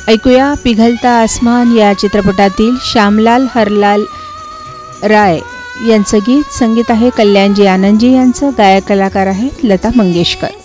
ऐकूया पिघलता आसमान या चित्रपटातील श्यामलाल हरलाल राय यांचं गीत. संगीत आहे कल्याणजी आनंदजी यांचं. गायक कलाकार आहेत लता मंगेशकर.